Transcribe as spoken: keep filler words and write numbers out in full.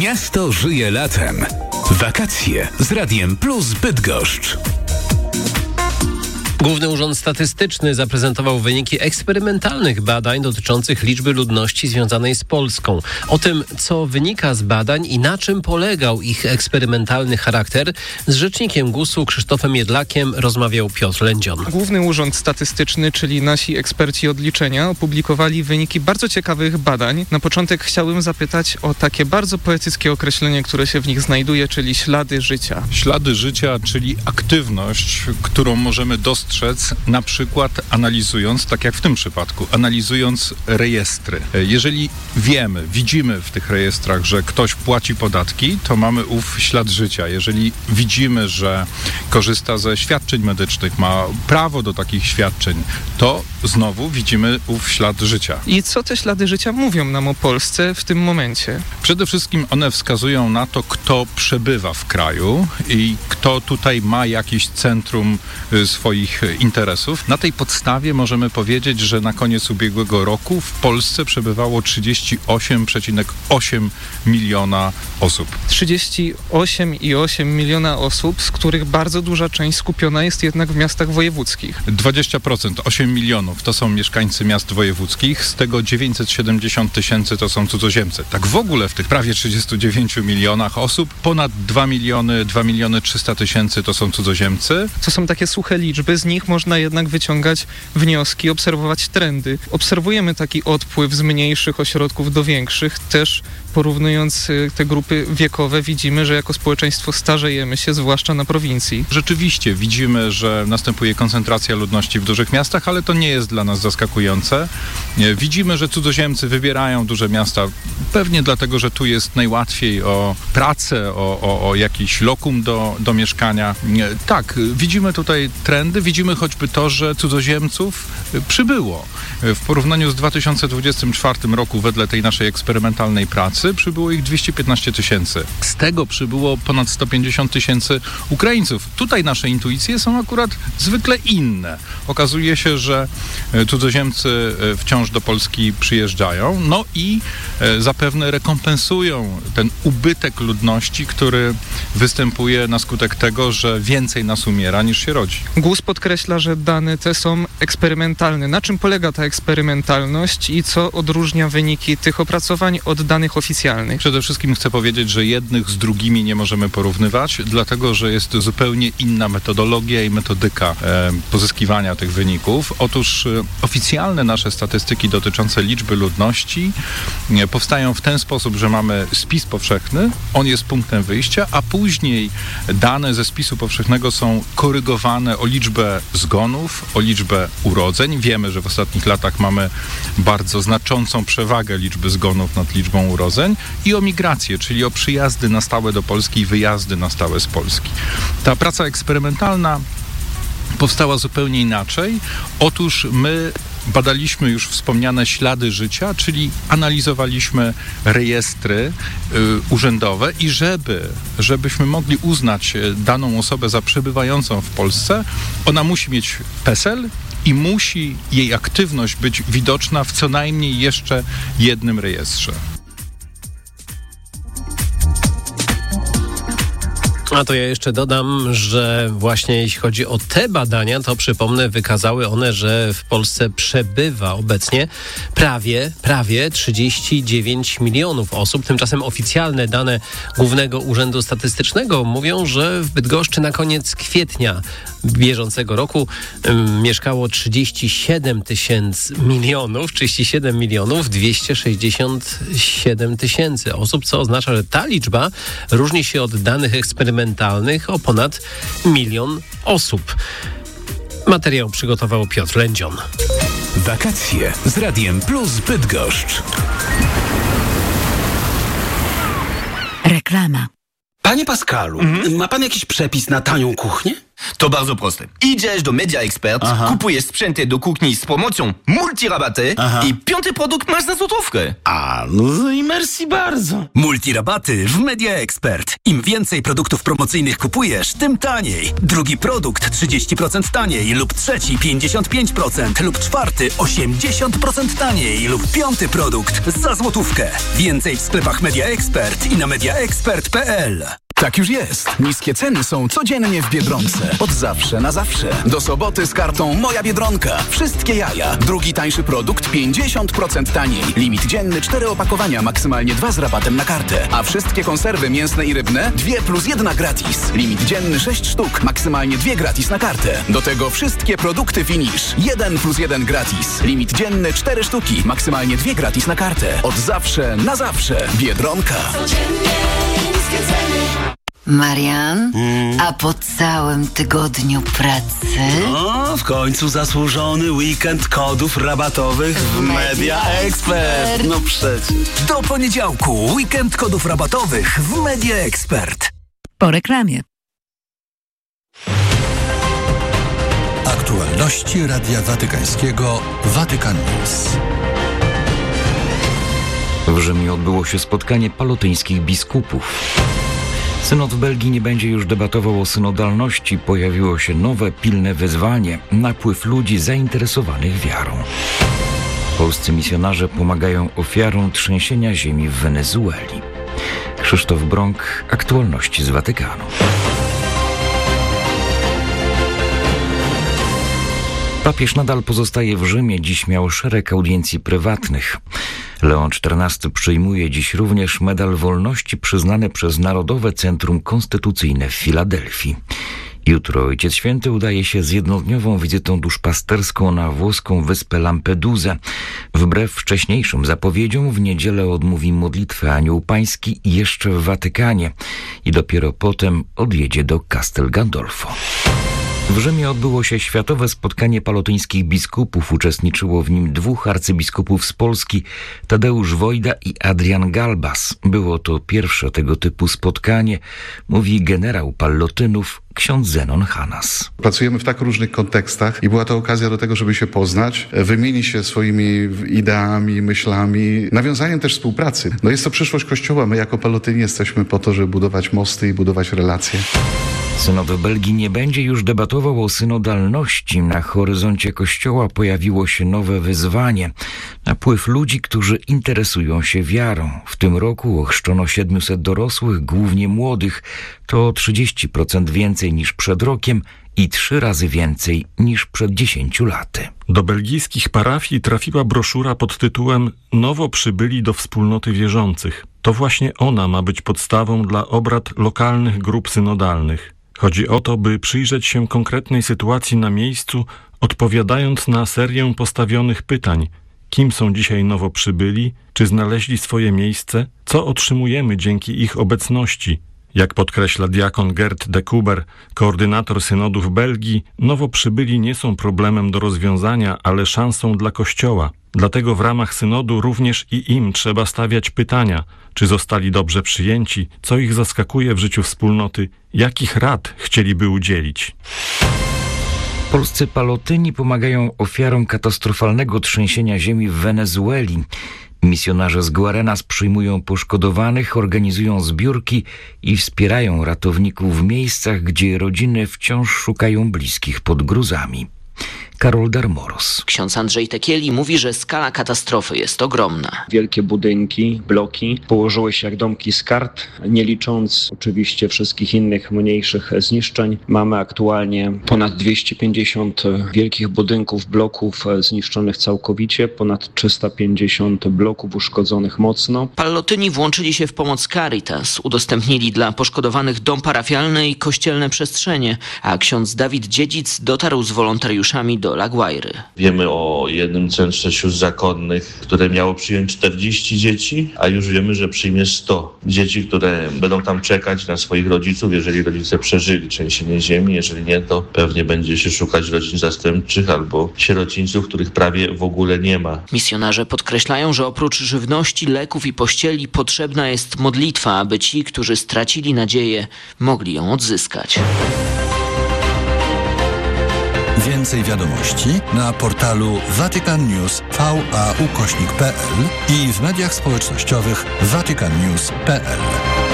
Miasto żyje latem. Wakacje z Radiem Plus Bydgoszcz. Główny Urząd Statystyczny zaprezentował wyniki eksperymentalnych badań dotyczących liczby ludności związanej z Polską. O tym, co wynika z badań i na czym polegał ich eksperymentalny charakter, z rzecznikiem gusu Krzysztofem Jedlakiem rozmawiał Piotr Lędzion. Główny Urząd Statystyczny, czyli nasi eksperci od liczenia, opublikowali wyniki bardzo ciekawych badań. Na początek chciałbym zapytać o takie bardzo poetyckie określenie, które się w nich znajduje, czyli ślady życia. Ślady życia, czyli aktywność, którą możemy dostrzec na przykład analizując, tak jak w tym przypadku, analizując rejestry. Jeżeli wiemy, widzimy w tych rejestrach, że ktoś płaci podatki, to mamy ów ślad życia. Jeżeli widzimy, że korzysta ze świadczeń medycznych, ma prawo do takich świadczeń, to znowu widzimy ów ślad życia. I co te ślady życia mówią nam o Polsce w tym momencie? Przede wszystkim one wskazują na to, kto przebywa w kraju i kto tutaj ma jakieś centrum swoich interesów. Na tej podstawie możemy powiedzieć, że na koniec ubiegłego roku w Polsce przebywało trzydzieści osiem przecinek osiem miliona osób. trzydzieści osiem przecinek osiem miliona osób, z których bardzo duża część skupiona jest jednak w miastach wojewódzkich. dwadzieścia procent, osiem milionów to są mieszkańcy miast wojewódzkich, z tego dziewięćset siedemdziesiąt tysięcy to są cudzoziemcy. Tak w ogóle w tych prawie trzydziestu dziewięciu milionach osób ponad dwa miliony, dwa miliony trzysta tysięcy to są cudzoziemcy. To są takie suche liczby, z nich można jednak wyciągać wnioski, obserwować trendy. Obserwujemy taki odpływ z mniejszych ośrodków do większych, też porównując te grupy wiekowe widzimy, że jako społeczeństwo starzejemy się, zwłaszcza na prowincji. Rzeczywiście widzimy, że następuje koncentracja ludności w dużych miastach, ale to nie jest dla nas zaskakujące. Widzimy, że cudzoziemcy wybierają duże miasta, pewnie dlatego, że tu jest najłatwiej o pracę, o, o, o jakiś lokum do, do mieszkania. Tak, widzimy tutaj trendy, widzimy choćby to, że cudzoziemców przybyło. W porównaniu z dwa tysiące dwudziestym czwartym roku, wedle tej naszej eksperymentalnej pracy, przybyło ich dwieście piętnaście tysięcy. Z tego przybyło ponad sto pięćdziesiąt tysięcy Ukraińców. Tutaj nasze intuicje są akurat zwykle inne. Okazuje się, że cudzoziemcy wciąż do Polski przyjeżdżają, no i zapewne rekompensują ten ubytek ludności, który występuje na skutek tego, że więcej nas umiera niż się rodzi. GUS podkreśla, że dane te są eksperymentalne. Na czym polega ta eksperymentalność i co odróżnia wyniki tych opracowań od danych oficjalnych? Przede wszystkim chcę powiedzieć, że jednych z drugimi nie możemy porównywać, dlatego że jest zupełnie inna metodologia i metodyka e, pozyskiwania tych wyników. Otóż e, oficjalne nasze statystyki dotyczące liczby ludności e, powstają w ten sposób, że mamy spis powszechny, on jest punktem wyjścia, a później dane ze spisu powszechnego są korygowane o liczbę zgonów, o liczbę urodzeń. Wiemy, że w ostatnich latach mamy bardzo znaczącą przewagę liczby zgonów nad liczbą urodzeń i o migrację, czyli o przyjazdy na stałe do Polski i wyjazdy na stałe z Polski. Ta praca eksperymentalna powstała zupełnie inaczej. Otóż my badaliśmy już wspomniane ślady życia, czyli analizowaliśmy rejestry y, urzędowe i żeby, żebyśmy mogli uznać daną osobę za przebywającą w Polsce, ona musi mieć PESEL i musi jej aktywność być widoczna w co najmniej jeszcze jednym rejestrze. A to ja jeszcze dodam, że właśnie jeśli chodzi o te badania, to przypomnę, wykazały one, że w Polsce przebywa obecnie prawie, prawie trzydzieści dziewięć milionów osób. Tymczasem oficjalne dane Głównego Urzędu Statystycznego mówią, że w Bydgoszczy na koniec kwietnia bieżącego roku um, mieszkało trzydzieści siedem tysięcy milionów, trzydzieści siedem milionów dwieście sześćdziesiąt siedem tysięcy osób, co oznacza, że ta liczba różni się od danych eksperymentalnych o ponad milion osób. Materiał przygotował Piotr Lędzion. Wakacje z Radiem Plus Bydgoszcz. Reklama. Panie Pascalu, mhm. ma pan jakiś przepis na tanią kuchnię? To bardzo proste. Idziesz do Media Expert, Aha. kupujesz sprzęty do kuchni z promocją multirabaty Aha. i piąty produkt masz za złotówkę. A, no i merci bardzo. Multirabaty w Media Expert. Im więcej produktów promocyjnych kupujesz, tym taniej. Drugi produkt trzydzieści procent taniej lub trzeci pięćdziesiąt pięć procent lub czwarty osiemdziesiąt procent taniej lub piąty produkt za złotówkę. Więcej w sklepach Media Expert i na media expert kropka p l. Tak już jest. Niskie ceny są codziennie w Biedronce. Od zawsze na zawsze. Do soboty z kartą Moja Biedronka. Wszystkie jaja. Drugi tańszy produkt pięćdziesiąt procent taniej. Limit dzienny cztery opakowania, maksymalnie dwa z rabatem na kartę. A wszystkie konserwy mięsne i rybne dwie plus jedna gratis. Limit dzienny sześć sztuk, maksymalnie dwie gratis na kartę. Do tego wszystkie produkty Finish. jeden plus jeden gratis. Limit dzienny cztery sztuki, maksymalnie dwie gratis na kartę. Od zawsze na zawsze. Biedronka. Marian, hmm. a po całym tygodniu pracy? No, w końcu zasłużony weekend kodów rabatowych w Media Expert. No przecież. Do poniedziałku weekend kodów rabatowych w Media Expert. Po reklamie. Aktualności Radia Watykańskiego Vatican News. W Rzymie odbyło się spotkanie palotyńskich biskupów. Synod w Belgii nie będzie już debatował o synodalności. Pojawiło się nowe, pilne wyzwanie – napływ ludzi zainteresowanych wiarą. Polscy misjonarze pomagają ofiarom trzęsienia ziemi w Wenezueli. Krzysztof Brąk, aktualności z Watykanu. Papież nadal pozostaje w Rzymie. Dziś miał szereg audiencji prywatnych. Leon czternasty przyjmuje dziś również Medal Wolności przyznany przez Narodowe Centrum Konstytucyjne w Filadelfii. Jutro Ojciec Święty udaje się z jednodniową wizytą duszpasterską na włoską wyspę Lampedusę. Wbrew wcześniejszym zapowiedziom w niedzielę odmówi modlitwę Anioł Pański jeszcze w Watykanie i dopiero potem odjedzie do Castel Gandolfo. W Rzymie odbyło się światowe spotkanie palotyńskich biskupów. Uczestniczyło w nim dwóch arcybiskupów z Polski, Tadeusz Wojda i Adrian Galbas. Było to pierwsze tego typu spotkanie, mówi generał Pallotynów, ksiądz Zenon Hanas. Pracujemy w tak różnych kontekstach i była to okazja do tego, żeby się poznać, wymienić się swoimi ideami, myślami, nawiązaniem też współpracy. No jest to przyszłość Kościoła. My jako Pallotyni jesteśmy po to, żeby budować mosty i budować relacje. Synod w Belgii nie będzie już debatował o synodalności. Na horyzoncie Kościoła pojawiło się nowe wyzwanie. Napływ ludzi, którzy interesują się wiarą. W tym roku ochrzczono siedmiuset dorosłych, głównie młodych. To o trzydzieści procent więcej niż przed rokiem i trzy razy więcej niż przed dziesięciu laty. Do belgijskich parafii trafiła broszura pod tytułem „Nowo przybyli do wspólnoty wierzących”. To właśnie ona ma być podstawą dla obrad lokalnych grup synodalnych. Chodzi o to, by przyjrzeć się konkretnej sytuacji na miejscu, odpowiadając na serię postawionych pytań. Kim są dzisiaj nowo przybyli? Czy znaleźli swoje miejsce? Co otrzymujemy dzięki ich obecności? Jak podkreśla diakon Gert de Kuber, koordynator synodu w Belgii, nowo przybyli nie są problemem do rozwiązania, ale szansą dla Kościoła. Dlatego w ramach synodu również i im trzeba stawiać pytania, czy zostali dobrze przyjęci, co ich zaskakuje w życiu wspólnoty, jakich rad chcieliby udzielić. Polscy palotyni pomagają ofiarom katastrofalnego trzęsienia ziemi w Wenezueli. Misjonarze z Guarenas przyjmują poszkodowanych, organizują zbiórki i wspierają ratowników w miejscach, gdzie rodziny wciąż szukają bliskich pod gruzami. Karol Darmoros. Ksiądz Andrzej Tekieli mówi, że skala katastrofy jest ogromna. Wielkie budynki, bloki położyły się jak domki z kart, nie licząc oczywiście wszystkich innych mniejszych zniszczeń. Mamy aktualnie ponad dwieście pięćdziesiąt wielkich budynków, bloków zniszczonych całkowicie, ponad trzysta pięćdziesiąt bloków uszkodzonych mocno. Pallotyni włączyli się w pomoc Caritas, udostępnili dla poszkodowanych dom parafialny i kościelne przestrzenie, a ksiądz Dawid Dziedzic dotarł z wolontariuszami do La Guairy. Wiemy o jednym centrze sióstr zakonnych, które miało przyjąć czterdzieści dzieci, a już wiemy, że przyjmie sto dzieci, które będą tam czekać na swoich rodziców, jeżeli rodzice przeżyli trzęsienie ziemi. Jeżeli nie, to pewnie będzie się szukać rodzin zastępczych albo sierocińców, których prawie w ogóle nie ma. Misjonarze podkreślają, że oprócz żywności, leków i pościeli potrzebna jest modlitwa, aby ci, którzy stracili nadzieję, mogli ją odzyskać. Więcej wiadomości na portalu Vatican News V A ukośnik kropka p l i w mediach społecznościowych vatican news kropka p l.